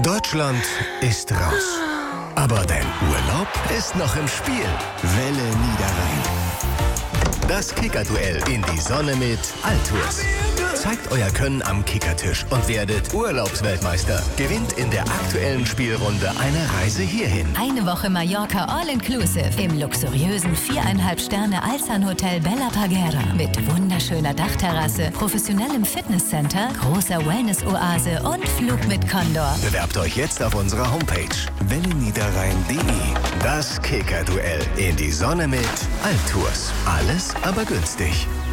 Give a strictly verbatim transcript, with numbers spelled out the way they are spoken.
Deutschland ist raus. Aber dein Urlaub ist noch im Spiel. Welle Niederrhein. Das Kickerduell in die Sonne mit Altours. Zeigt euer Können am Kickertisch und werdet Urlaubsweltmeister. Gewinnt in der aktuellen Spielrunde eine Reise hierhin. Eine Woche Mallorca All-Inclusive im luxuriösen viereinhalb Sterne Alsan Hotel Bella Parguera mit wunderschöner Dachterrasse, professionellem Fitnesscenter, großer Wellness-Oase und Flug mit Condor. Bewerbt euch jetzt auf unserer Homepage welle niederrhein punkt de. Das Kickerduell in die Sonne mit Altours. Alles aber günstig.